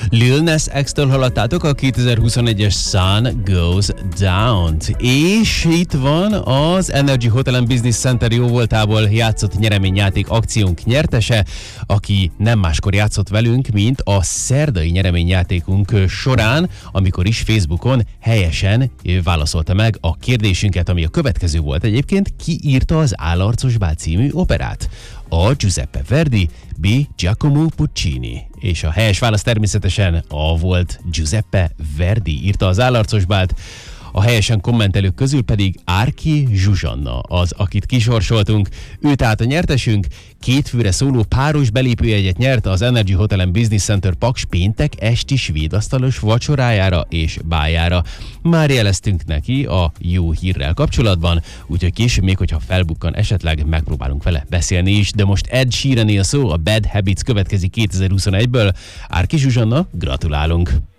Lil Nas X-től hallottátok a 2021-es Sun Goes Down-t. És itt van az Energy Hotel & Business Center jóvoltából játszott nyereményjáték akciónk nyertese, aki nem máskor játszott velünk, mint a szerdai nyereményjátékunk során, amikor is Facebookon helyesen válaszolta meg a kérdésünket, ami a következő volt egyébként: ki írta az Állarcos bál című operát? A Giuseppe Verdi, B. Giacomo Puccini. És a helyes válasz természetesen A volt, Giuseppe Verdi írta az Állarcos bált. A helyesen kommentelők közül pedig Árki Zsuzsanna az, akit kisorsoltunk. Ő tehát a nyertesünk, 2 főre szóló páros belépőjegyet nyert az Energy Hotel & Business Center Paks péntek esti svédasztalos vacsorájára és báljára. Már jeleztünk neki a jó hírrel kapcsolatban, úgyhogy később még, hogyha felbukkan, esetleg megpróbálunk vele beszélni is, de most Ed Sheeran-é a szó, a Bad Habits következik 2021-ből. Árki Zsuzsanna, gratulálunk!